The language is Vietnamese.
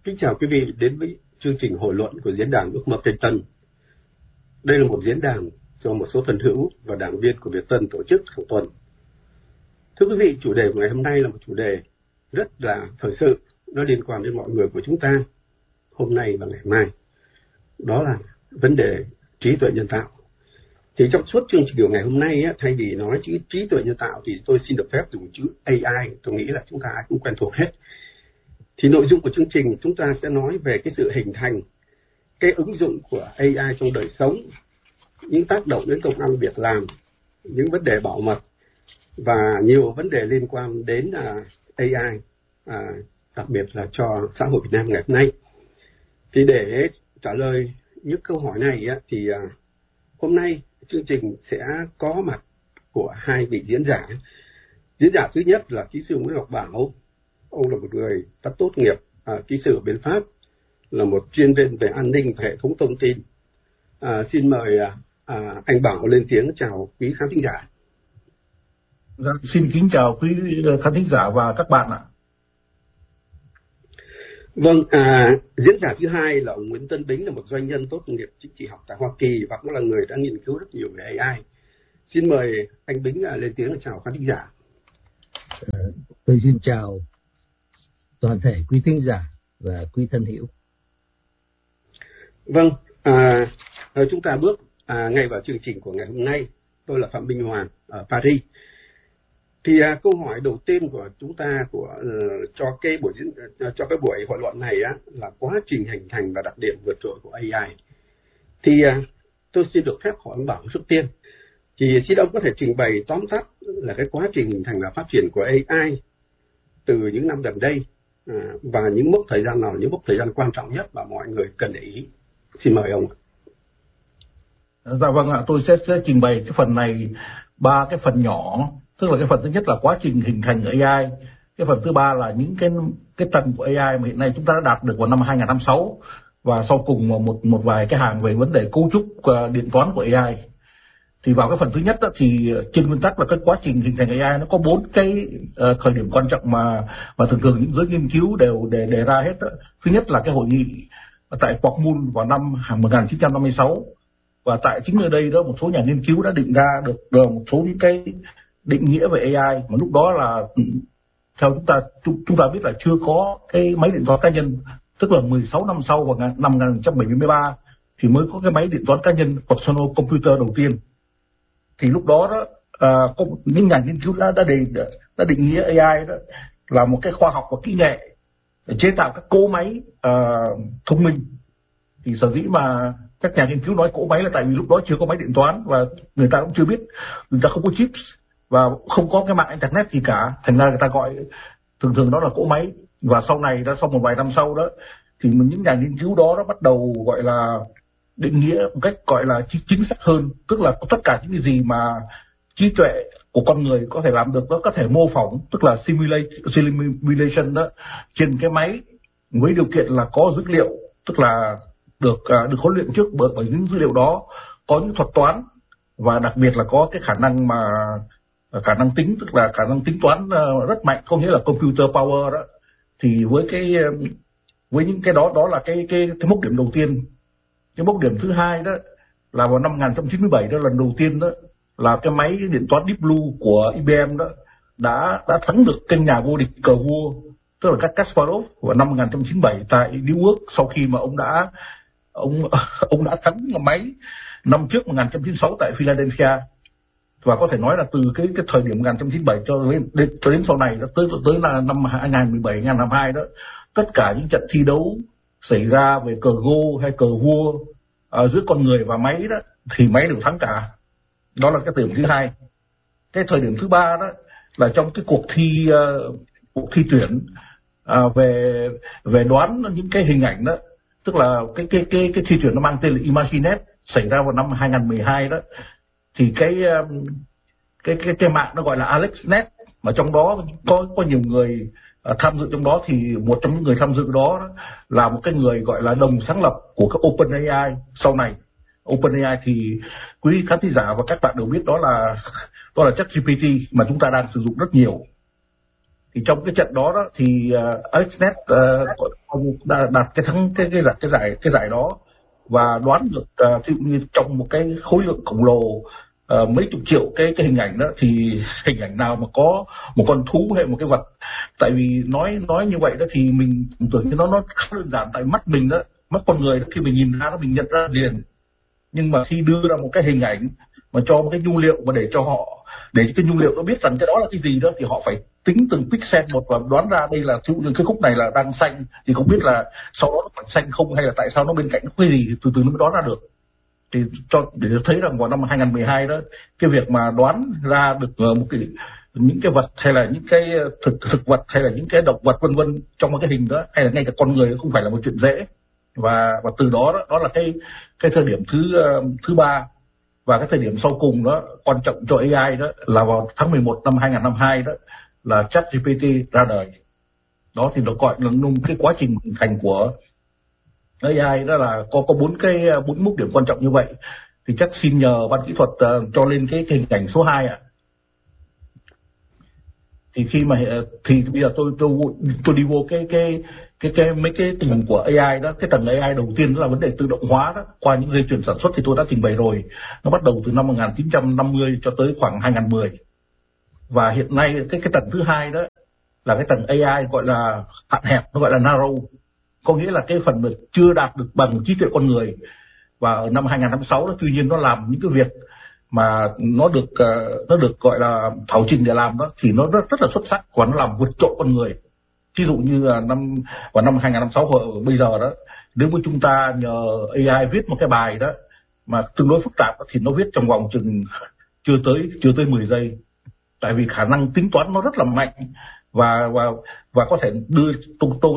Kính chào quý vị đến với chương trình hội luận của Diễn đàn Ước mơ Việt Tân. Đây là một diễn đàn do một số thân hữu và đảng viên của Việt Tân tổ chức hàng tuần. Thưa quý vị, chủ đề của ngày hôm nay là một chủ đề rất là thời sự, nó liên quan đến mọi người của chúng ta hôm nay và ngày mai. Đó là vấn đề trí tuệ nhân tạo. Thì trong suốt chương trình của ngày hôm nay, thay vì nói chữ trí tuệ nhân tạo thì tôi xin được phép dùng chữ AI. Tôi nghĩ là chúng ta ai cũng quen thuộc hết. Thì nội dung của chương trình chúng ta sẽ nói về cái sự hình thành, cái ứng dụng của AI trong đời sống, những tác động đến công ăn việc làm, những vấn đề bảo mật và nhiều vấn đề liên quan đến AI, đặc biệt là cho xã hội Việt Nam ngày hôm nay. Thì để trả lời những câu hỏi này thì hôm nay chương trình sẽ có mặt của hai vị diễn giả. Diễn giả thứ nhất là kỹ sư Nguyễn Ngọc Bảo. Ông là một người đã tốt nghiệp kỹ sư ở bên Pháp, là một chuyên viên về an ninh và hệ thống thông tin. Xin mời anh Bảo lên tiếng chào quý khán thính giả. Xin kính chào quý khán thính giả và các bạn ạ. Vâng, diễn giả thứ hai là ông Nguyễn Tân Bính, là một doanh nhân tốt nghiệp chính trị học tại Hoa Kỳ và cũng là người đã nghiên cứu rất nhiều về AI. Xin mời anh Bính lên tiếng chào khán thính giả. Tôi xin chào toàn thể quý thính giả và quý thân hữu. Vâng, chúng ta bước ngay vào chương trình của ngày hôm nay. Tôi là Phạm Minh Hoàng ở Paris. Thì câu hỏi đầu tiên của chúng ta cho cái buổi hội luận này là quá trình hình thành và đặc điểm vượt trội của AI. Thì tôi xin được phép hỏi ông Bảo trước tiên. Thì xin ông có thể trình bày tóm tắt là cái quá trình hình thành và phát triển của AI từ những năm gần đây, và những mốc thời gian nào là những mốc thời gian quan trọng nhất mà mọi người cần để ý. Xin mời ông. Dạ vâng ạ, tôi sẽ trình bày cái phần này ba cái phần nhỏ. Tức là cái phần thứ nhất là quá trình hình thành AI, cái phần thứ ba là những cái tầng của AI mà hiện nay chúng ta đã đạt được vào năm 2026, và sau cùng một vài cái hàng về vấn đề cấu trúc điện toán của AI. Thì vào cái phần thứ nhất thì trên nguyên tắc là cái quá trình hình thành AI nó có 4 cái thời điểm quan trọng mà thường thường những giới nghiên cứu đều đề ra hết. Thứ nhất là cái hội nghị tại Portmund vào năm 1956, và tại chính nơi đây đó một số nhà nghiên cứu đã định ra được một số những cái định nghĩa về AI mà lúc đó là theo chúng ta biết là chưa có cái máy điện toán cá nhân, tức là 16 năm sau vào năm 1973 thì mới có cái máy điện toán cá nhân personal computer đầu tiên. Thì lúc đó có những nhà nghiên cứu đã định nghĩa AI đó là một cái khoa học và kỹ nghệ để chế tạo các cỗ máy thông minh. Thì sở dĩ mà các nhà nghiên cứu nói cỗ máy là tại vì lúc đó chưa có máy điện toán và người ta cũng chưa biết, người ta không có chips và không có cái mạng internet gì cả, thành ra người ta gọi thường đó là cỗ máy. Và sau này sau một vài năm sau đó thì những nhà nghiên cứu đó bắt đầu gọi là định nghĩa một cách gọi là chính xác hơn, tức là tất cả những cái gì mà trí tuệ của con người có thể làm được, nó có thể mô phỏng, tức là simulation đó trên cái máy, với điều kiện là có dữ liệu, tức là được huấn luyện trước bởi những dữ liệu đó, có những thuật toán và đặc biệt là có cái khả năng tính, tức là khả năng tính toán rất mạnh, có nghĩa là computer power đó. Thì với những cái đó là cái mốc điểm đầu tiên. Cái mốc điểm thứ hai đó là vào năm 1997 đó, lần đầu tiên đó là cái máy điện toán Deep Blue của IBM đó đã thắng được kênh nhà vô địch cờ vua, tức là Kasparov vào năm 1997 tại New York, sau khi mà ông đã thắng máy năm trước 1996 tại Philadelphia. Và có thể nói là từ cái thời điểm 1997 cho đến sau này đó, tới là năm 2017 2022 đó, tất cả những trận thi đấu xảy ra về cờ go hay cờ vua giữa con người và máy đó thì máy đều thắng cả. Đó là cái thời điểm thứ hai. Cái thời điểm thứ ba đó là trong cái cuộc thi tuyển về đoán những cái hình ảnh đó, tức là cái thi tuyển nó mang tên là ImagiNet, xảy ra vào năm 2012 đó. Thì cái mạng nó gọi là AlexNet, mà trong đó có nhiều người tham dự trong đó. Thì một trong những người tham dự đó là một cái người gọi là đồng sáng lập của cái OpenAI sau này. OpenAI thì quý khán thính giả và các bạn đều biết đó là ChatGPT mà chúng ta đang sử dụng rất nhiều. Thì trong cái trận đó thì AlexNet đã đạt cái giải đó, và đoán được ví dụ như trong một cái khối lượng khổng lồ mấy chục triệu cái hình ảnh đó, thì hình ảnh nào mà có một con thú hay một cái vật. Tại vì nói như vậy đó thì mình tưởng như nó khá đơn giản, tại mắt mình đó, mắt con người đó, khi mình nhìn ra nó mình nhận ra liền. Nhưng mà khi đưa ra một cái hình ảnh mà cho một cái nhu liệu mà để cho cái nhu liệu nó biết rằng cái đó là cái gì đó, thì họ phải tính từng pixel một và đoán ra đây là ví dụ như cái khúc này là đang xanh, thì không biết là sau đó nó phải xanh không, hay là tại sao nó bên cạnh cái gì, từ từ nó mới đoán ra được. Thì để thấy rằng vào năm 2012 đó, cái việc mà đoán ra được những cái vật hay là những cái thực vật hay là những cái động vật vân vân trong một cái hình đó, hay là ngay cả con người, không phải là một chuyện dễ. Và từ đó là cái thời điểm thứ ba. Và cái thời điểm sau cùng đó, quan trọng cho AI đó, là vào tháng 11 năm 2022 đó, là ChatGPT ra đời. Đó thì nó gọi là cái quá trình hình thành của AI đó là có bốn mức điểm quan trọng như vậy. Thì chắc xin nhờ ban kỹ thuật cho lên cái hình ảnh số 2 ạ. Thì thì bây giờ tôi đi vô mấy cái tầng của AI đó. Cái tầng AI đầu tiên đó là vấn đề tự động hóa đó, qua những dây chuyền sản xuất thì tôi đã trình bày rồi. Nó bắt đầu từ năm 1950 cho tới khoảng 2010. Và hiện nay cái tầng thứ hai đó là cái tầng AI gọi là hạn hẹp, nó gọi là narrow, có nghĩa là cái phần chưa đạt được bằng trí tuệ con người. Và ở năm 2026 đó, tuy nhiên nó làm những cái việc mà nó được gọi là thảo trình để làm đó, thì nó rất là xuất sắc, và nó làm vượt trội con người. Ví dụ như là vào năm 2026 bây giờ đó, nếu mà chúng ta nhờ AI viết một cái bài đó mà tương đối phức tạp đó, thì nó viết trong vòng chừng chưa tới 10 giây. Tại vì khả năng tính toán nó rất là mạnh, và có thể đưa